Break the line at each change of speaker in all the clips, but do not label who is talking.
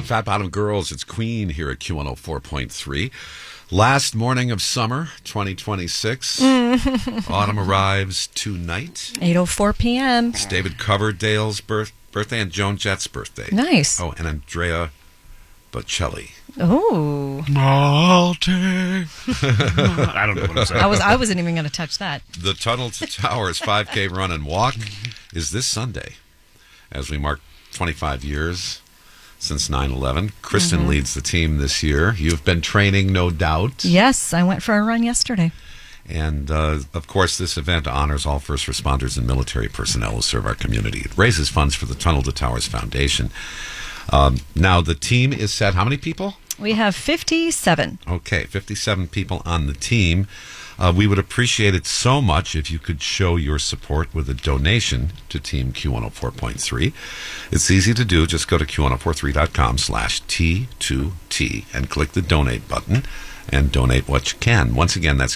Fat Bottom Girls. It's Queen here at Q104.3. Last morning of summer, 2026. Autumn arrives tonight.
8:04 p.m.
It's David Coverdale's birthday and Joan Jett's birthday.
Nice.
Oh, and Andrea Bocelli.
Oh.
I'll take... I don't know what I'm saying.
I wasn't even going to touch that.
The Tunnel to Towers 5K Run and Walk is this Sunday as we mark 25 years since 9/11. Kristen leads the team this year. You've been training, no doubt.
Yes, I went for a run yesterday.
And, of course, this event honors all first responders and military personnel who serve our community. It raises funds for the Tunnel to Towers Foundation. Now, the team is set. How many people?
We have 57.
Okay, 57 people on the team. We would appreciate it so much if you could show your support with a donation to Team Q104.3. It's easy to do. Just go to Q104.3.com/T2T and click the donate button and donate what you can. Once again, that's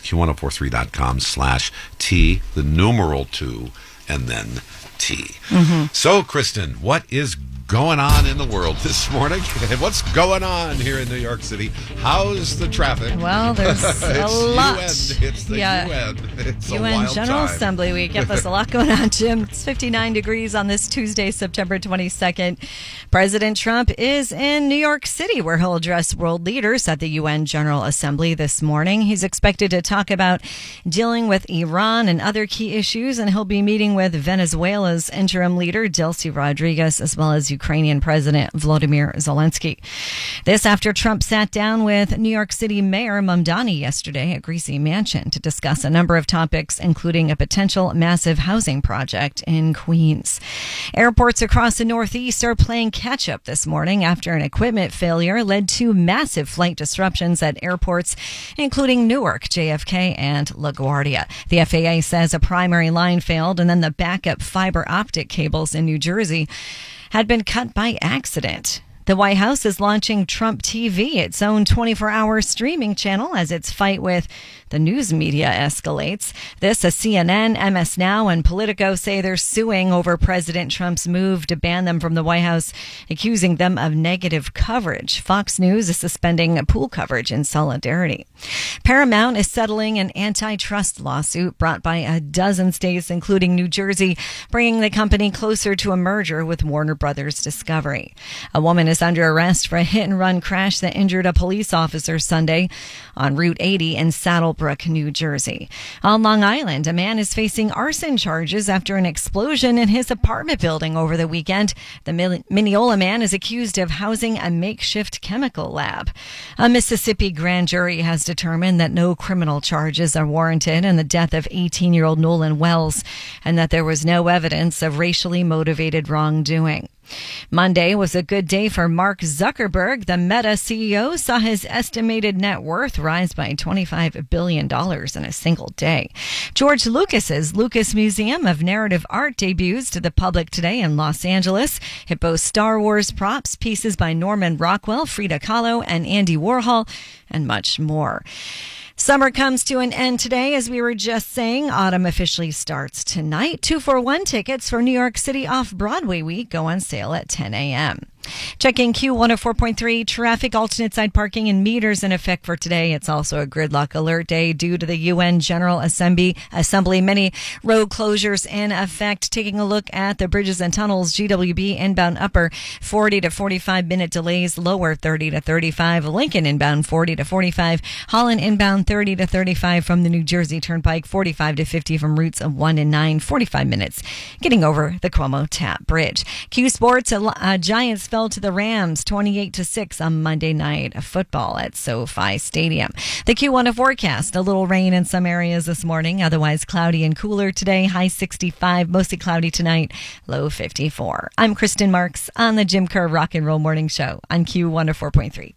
Q104.3.com/T, the numeral 2, and then T. So, Kristen, what is going on in the world this morning? What's going on here in New York City? How's the traffic?
Well, there's a lot.
It's the UN. It's a
UN
wild
General
time.
Assembly Week. Yep, there's a lot going on, Jim. It's 59 degrees on this Tuesday, September 22nd. President Trump is in New York City, where he'll address world leaders at the UN General Assembly this morning. He's expected to talk about dealing with Iran and other key issues, and he'll be meeting with Venezuela's interim leader, Delcy Rodriguez, as well as Ukrainian President Volodymyr Zelensky. This after Trump sat down with New York City Mayor Mamdani yesterday at Greasy Mansion to discuss a number of topics, including a potential massive housing project in Queens. Airports across the Northeast are playing catch-up this morning after an equipment failure led to massive flight disruptions at airports, including Newark, JFK, and LaGuardia. The FAA says a primary line failed, and then the backup fiber optic cables in New Jersey had been cut by accident. The White House is launching Trump TV, its own 24-hour streaming channel, as its fight with the news media escalates. This, as CNN, MS Now, and Politico say they're suing over President Trump's move to ban them from the White House, accusing them of negative coverage. Fox News is suspending pool coverage in solidarity. Paramount is settling an antitrust lawsuit brought by a dozen states, including New Jersey, bringing the company closer to a merger with Warner Brothers Discovery. A woman is under arrest for a hit-and-run crash that injured a police officer Sunday on Route 80 in Saddlebrook, New Jersey. On Long Island, a man is facing arson charges after an explosion in his apartment building over the weekend. The Mineola man is accused of housing a makeshift chemical lab. A Mississippi grand jury has determined that no criminal charges are warranted in the death of 18-year-old Nolan Wells, and that there was no evidence of racially motivated wrongdoing. Monday was a good day for Mark Zuckerberg. The Meta CEO saw his estimated net worth rise by $25 billion in a single day. George Lucas's Lucas Museum of Narrative Art debuts to the public today in Los Angeles. It boasts Star Wars props, pieces by Norman Rockwell, Frida Kahlo, and Andy Warhol, and much more. Summer comes to an end today, as we were just saying. Autumn officially starts tonight. 2-for-1 tickets for New York City Off-Broadway Week go on sale at 10 a.m. Checking Q104.3 traffic, alternate side parking and meters in effect for today. It's also a gridlock alert day due to the UN General Assembly. Many road closures in effect. Taking a look at the bridges and tunnels, GWB inbound upper 40 to 45 minute delays, lower 30 to 35. Lincoln inbound 40 to 45. Holland inbound 30 to 35 from the New Jersey Turnpike, 45 to 50 from routes of 1 and 9, 45 minutes getting over the Cuomo Tap Bridge. Q Sports, Giants fell to the Rams 28-6 on Monday Night Football at SoFi Stadium. The Q1 forecast, a little rain in some areas this morning, otherwise cloudy and cooler today, high 65, mostly cloudy tonight, low 54. I'm Kristen Marks on the Jim Kerr Rock and Roll Morning Show on Q104.3.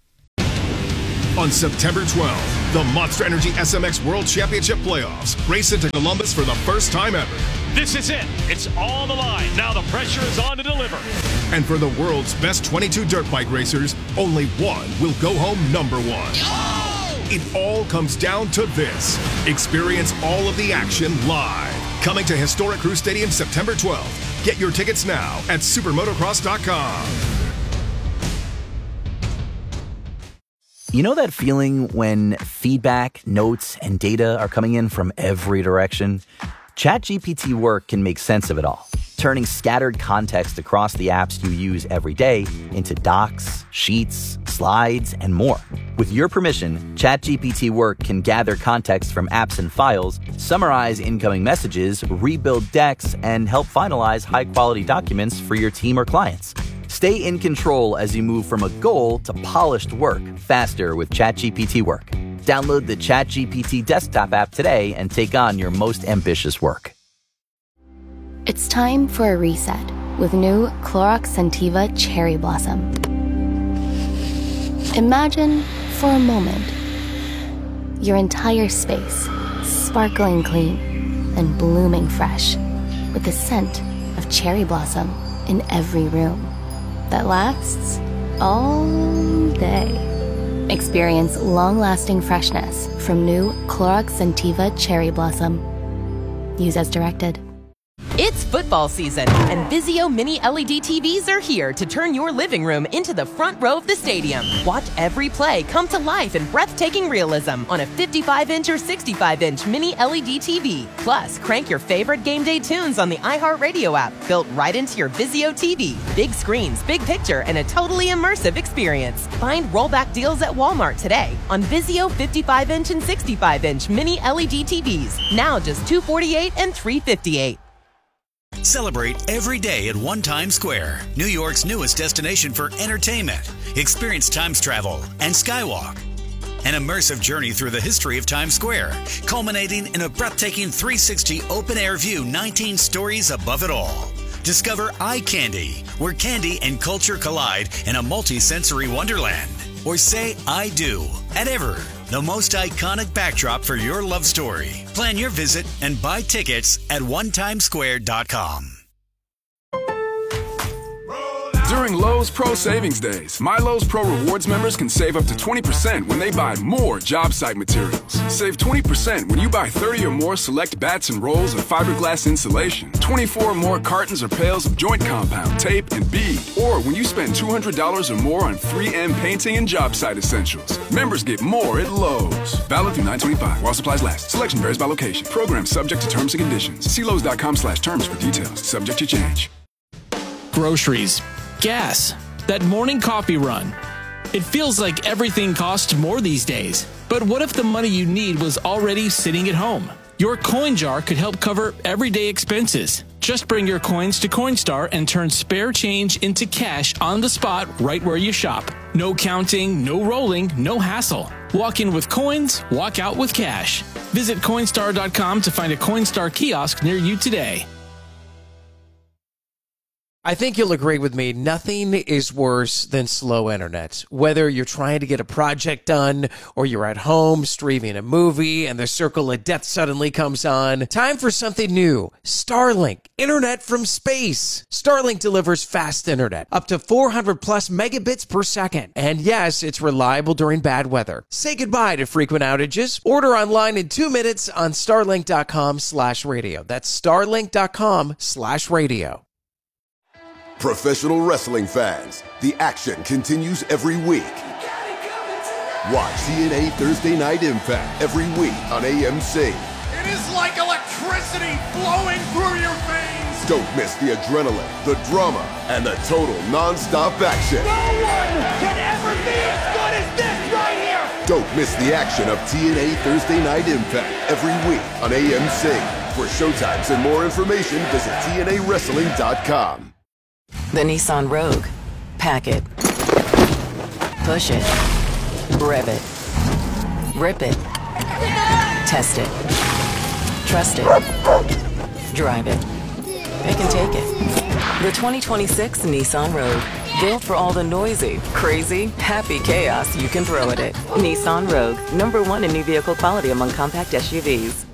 On September 12th, the Monster Energy SMX World Championship Playoffs race into Columbus for the first time ever.
This is it. It's on the line. Now the pressure is on to deliver.
And for the world's best 22 dirt bike racers, only one will go home number one.
Oh!
It all comes down to this. Experience all of the action live. Coming to historic Crew Stadium September 12th. Get your tickets now at supermotocross.com.
You know that feeling when feedback, notes, and data are coming in from every direction? ChatGPT Work can make sense of it all, turning scattered context across the apps you use every day into docs, sheets, slides, and more. With your permission, ChatGPT Work can gather context from apps and files, summarize incoming messages, rebuild decks, and help finalize high-quality documents for your team or clients. Stay in control as you move from a goal to polished work faster with ChatGPT Work. Download the ChatGPT desktop app today and take on your most ambitious work.
It's time for a reset with new Clorox Scentiva Cherry Blossom. Imagine, for a moment, your entire space sparkling clean and blooming fresh with the scent of cherry blossom in every room that lasts all day. Experience long-lasting freshness from new Clorox Scentiva Cherry Blossom. Use as directed.
It's football season, and Vizio Mini LED TVs are here to turn your living room into the front row of the stadium. Watch every play come to life in breathtaking realism on a 55-inch or 65-inch Mini LED TV. Plus, crank your favorite game day tunes on the iHeartRadio app, built right into your Vizio TV. Big screens, big picture, and a totally immersive experience. Find rollback deals at Walmart today on Vizio 55-inch and 65-inch Mini LED TVs. Now just $248 and $358.
Celebrate every day at One Times Square, New York's newest destination for entertainment. Experience Times travel and Skywalk. An immersive journey through the history of Times Square, culminating in a breathtaking 360 open-air view 19 stories above it all. Discover Eye Candy, where candy and culture collide in a multi-sensory wonderland. Or say I do at Ever, the most iconic backdrop for your love story. Plan your visit and buy tickets at onetimesquare.com.
During Lowe's Pro Savings Days, My Lowe's Pro Rewards members can save up to 20% when they buy more job site materials. Save 20% when you buy 30 or more select bats and rolls of fiberglass insulation, 24 or more cartons or pails of joint compound, tape, and bead, or when you spend $200 or more on 3M painting and job site essentials. Members get more at Lowe's. Valid through 9/25 while supplies last. Selection varies by location. Program subject to terms and conditions. See Lowe's.com/terms for details. Subject to change.
Groceries. Gas, that morning coffee run. It feels like everything costs more these days. But what if the money you need was already sitting at home? Your coin jar could help cover everyday expenses. Just bring your coins to Coinstar and turn spare change into cash on the spot right where you shop. No counting, no rolling, no hassle. Walk in with coins, walk out with cash. Visit Coinstar.com to find a Coinstar kiosk near you today.
I think you'll agree with me, nothing is worse than slow internet. Whether you're trying to get a project done or you're at home streaming a movie and the circle of death suddenly comes on, time for something new. Starlink, internet from space. Starlink delivers fast internet, up to 400 plus megabits per second. And yes, it's reliable during bad weather. Say goodbye to frequent outages. Order online in 2 minutes on starlink.com/radio. That's starlink.com/radio.
Professional wrestling fans, the action continues every week. Watch TNA Thursday Night Impact every week on AMC.
It is like electricity flowing through your veins.
Don't miss the adrenaline, the drama, and the total non-stop action.
No one can ever be as good as this right here.
Don't miss the action of TNA Thursday Night Impact every week on AMC. For showtimes and more information, visit TNAWrestling.com.
The Nissan Rogue. Pack it. Push it. Rev it. Rip it. Test it. Trust it. Drive it. It can take it. The 2026 Nissan Rogue. Built for all the noisy, crazy, happy chaos you can throw at it. Nissan Rogue. #1 in new vehicle quality among compact SUVs.